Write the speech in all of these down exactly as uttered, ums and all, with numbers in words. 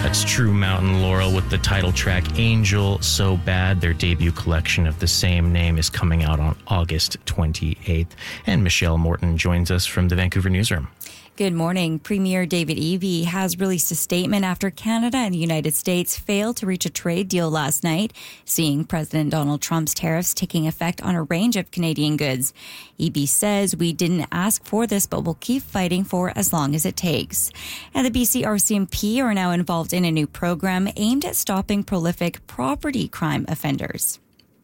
That's True Mountain Laurel with the title track Angel So Bad. Their debut collection of the same name is coming out on August twenty-eighth. And Michelle Morton joins us from the Vancouver newsroom. Good morning. Premier David Eby has released a statement after Canada and the United States failed to reach a trade deal last night, seeing President Donald Trump's tariffs taking effect on a range of Canadian goods. Eby says, "We didn't ask for this, but we'll keep fighting for as long as it takes." And the B C R C M P are now involved in a new program aimed at stopping prolific property crime offenders.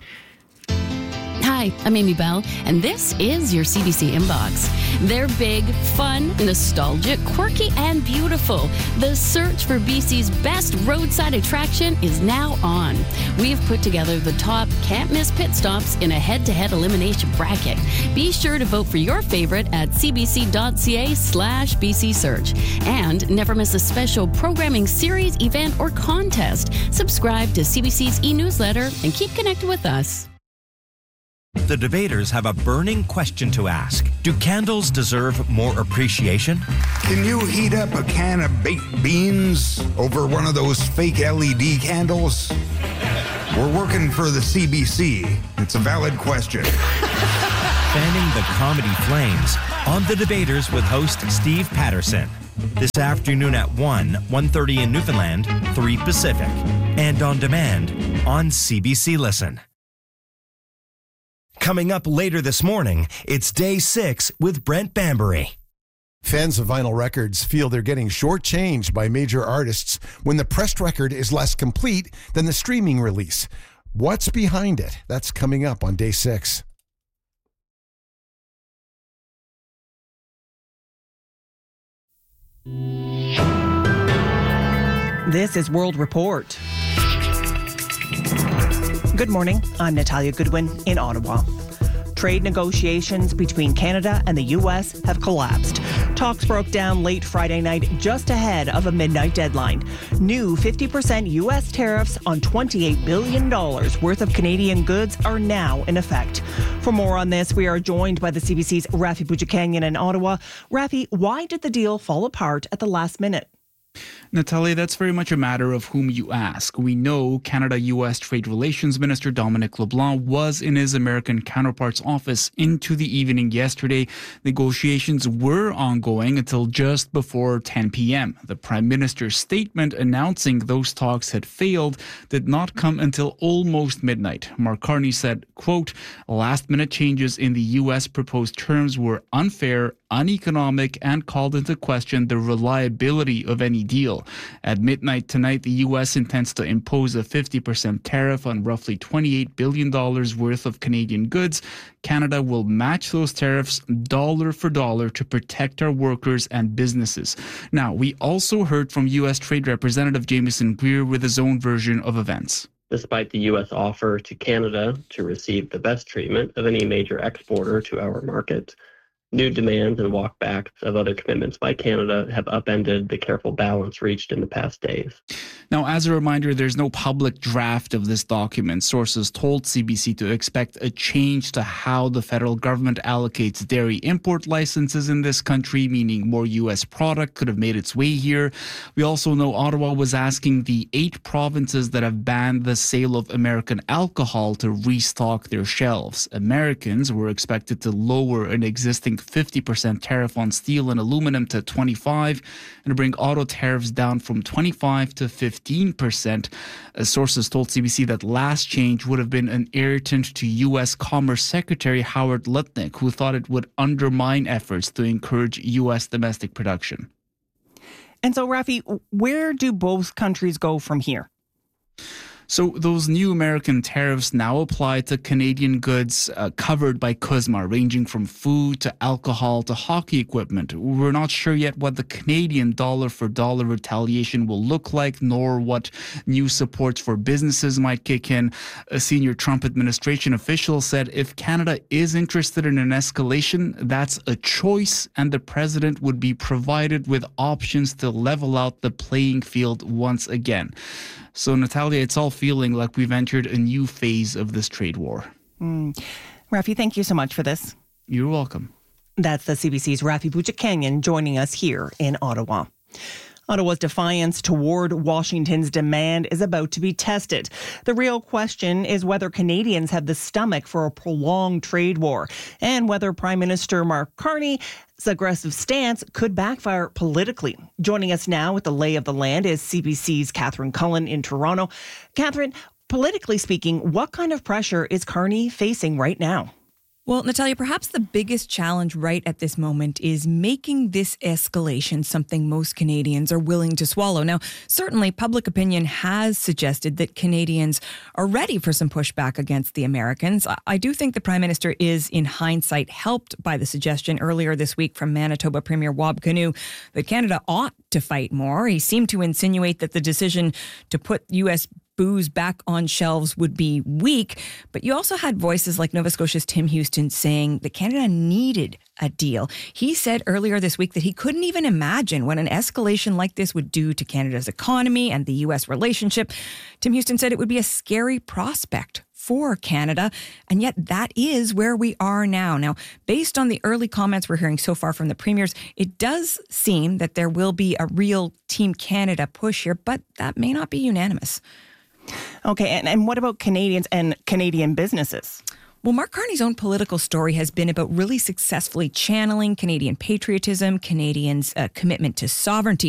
Hi, I'm Amy Bell, and this is your C B C Inbox. They're big, fun, nostalgic, quirky, and beautiful. The search for B C's best roadside attraction is now on. We've put together the top can't-miss pit stops in a head-to-head elimination bracket. Be sure to vote for your favorite at cbc.ca slash BC Search. And never miss a special programming series, event, or contest. Subscribe to C B C's e-newsletter and keep connected with us. The debaters have a burning question to ask. Do candles deserve more appreciation? Can you heat up a can of baked beans over one of those fake L E D candles? We're working for the C B C. It's a valid question. Fanning the comedy flames on The Debaters with host Steve Patterson. This afternoon at one, one thirty in Newfoundland, three Pacific. And on demand on C B C Listen. Coming up later this morning, it's Day six with Brent Bambury. Fans of vinyl records feel they're getting shortchanged by major artists when the pressed record is less complete than the streaming release. What's behind it? That's coming up on Day six. This is World Report. Good morning. I'm Natalia Goodwin in Ottawa. Trade negotiations between Canada and the U S have collapsed. Talks broke down late Friday night just ahead of a midnight deadline. New fifty percent U S tariffs on twenty-eight billion dollars worth of Canadian goods are now in effect. For more on this, we are joined by the C B C's Rafi Boudjikanian in Ottawa. Rafi, why did the deal fall apart at the last minute? Natalia, that's very much a matter of whom you ask. We know Canada-U S Trade Relations Minister Dominic LeBlanc was in his American counterpart's office into the evening yesterday. Negotiations were ongoing until just before ten p.m. The Prime Minister's statement announcing those talks had failed did not come until almost midnight. Mark Carney said, quote, "Last-minute changes in the U S proposed terms were unfair, uneconomic, and called into question the reliability of any deal. At midnight tonight, the U S intends to impose a fifty percent tariff on roughly twenty-eight billion dollars worth of Canadian goods. Canada will match those tariffs dollar for dollar to protect our workers and businesses." Now, we also heard from U S Trade Representative Jameson Greer with his own version of events. Despite the U S offer to Canada to receive the best treatment of any major exporter to our market, new demands and walkbacks of other commitments by Canada have upended the careful balance reached in the past days. Now, as a reminder, there's no public draft of this document. Sources told C B C to expect a change to how the federal government allocates dairy import licenses in this country, meaning more U S product could have made its way here. We also know Ottawa was asking the eight provinces that have banned the sale of American alcohol to restock their shelves. Americans were expected to lower an existing fifty percent tariff on steel and aluminum to twenty-five and bring auto tariffs down from twenty-five to fifteen percent. As sources told C B C that last change would have been an irritant to U S Commerce Secretary Howard Lutnick, who thought it would undermine efforts to encourage U S domestic production. And so, Rafi, where do both countries go from here? So those new American tariffs now apply to Canadian goods uh, covered by C U S M A, ranging from food to alcohol to hockey equipment. We're not sure yet what the Canadian dollar-for-dollar retaliation will look like, nor what new supports for businesses might kick in. A senior Trump administration official said if Canada is interested in an escalation, that's a choice, and the president would be provided with options to level out the playing field once again. So, Natalia, it's all feeling like we've entered a new phase of this trade war. Mm. Rafi, thank you so much for this. You're welcome. That's the C B C's Rafi Boudjikanian joining us here in Ottawa. Ottawa's defiance toward Washington's demand is about to be tested. The real question is whether Canadians have the stomach for a prolonged trade war and whether Prime Minister Mark Carney's aggressive stance could backfire politically. Joining us now with the lay of the land is C B C's Catherine Cullen in Toronto. Catherine, politically speaking, what kind of pressure is Carney facing right now? Well, Natalia, perhaps the biggest challenge right at this moment is making this escalation something most Canadians are willing to swallow. Now, certainly public opinion has suggested that Canadians are ready for some pushback against the Americans. I do think the Prime Minister is, in hindsight, helped by the suggestion earlier this week from Manitoba Premier Wab Kinew that Canada ought to fight more. He seemed to insinuate that the decision to put U S booze back on shelves would be weak, but you also had voices like Nova Scotia's Tim Houston saying that Canada needed a deal. He said earlier this week that he couldn't even imagine what an escalation like this would do to Canada's economy and the U S relationship. Tim Houston said it would be a scary prospect for Canada, and yet that is where we are now. Now, based on the early comments we're hearing so far from the premiers, it does seem that there will be a real Team Canada push here, but that may not be unanimous. Okay, and, and what about Canadians and Canadian businesses? Well, Mark Carney's own political story has been about really successfully channeling Canadian patriotism, Canadians' uh, commitment to sovereignty.